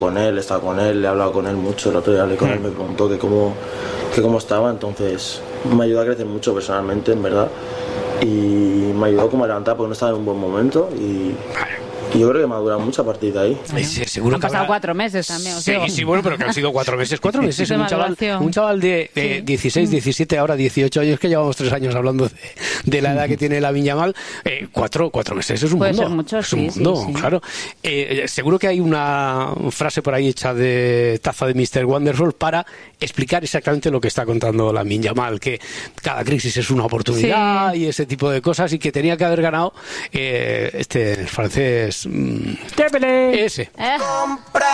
con él, he estado con él, he hablado con él mucho, el otro día hablé con él, me preguntó que cómo estaba, entonces me ayudó a crecer mucho personalmente, en verdad, y me ayudó como a levantar porque no estaba en un buen momento y yo creo que me ha durado mucho a partir de ahí. Seguro Han que pasado habrá... 4 meses también, os Sí, digo. sí, bueno, pero que han sido 4 meses. 4 meses, De un chaval de 16, 17, ahora 18 años, que llevamos 3 años hablando de la edad que tiene Lamine Yamal. 4 meses es un Puede mundo. ser mucho, es un sí, mundo, sí. claro. Seguro que hay una frase por ahí hecha de taza de Mr. Wonderful para explicar exactamente lo que está contando Lamine Yamal, que cada crisis es una oportunidad y ese tipo de cosas, y que tenía que haber ganado este francés... Ese.